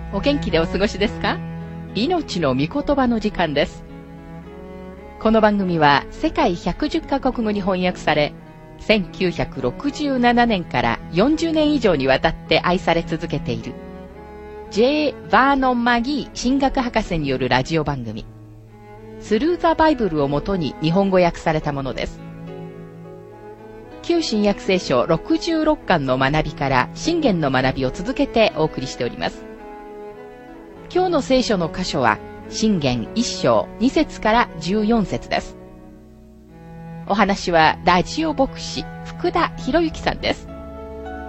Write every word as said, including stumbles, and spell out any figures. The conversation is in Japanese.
お元気でお過ごしですか？命の御言葉の時間です。この番組は世界ひゃくじゅっカ国語に翻訳され、せんきゅうひゃくろくじゅうななねんからよんじゅうねん以上にわたって愛され続けている J. バーノン・マギー神学博士によるラジオ番組スルー・ザ・バイブルをもとに日本語訳されたものです。旧新約聖書ろくじゅうろっかんの学びから箴言の学びを続けてお送りしております。今日の聖書の箇所は箴言いっ章に節からじゅうよん節です。お話はラジオ牧師福田博之さんです。